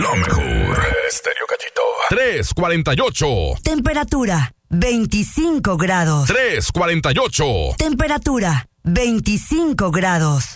lo mejor. Estéreo Cachito. 348. Temperatura 25 grados. 348. Temperatura 25 grados.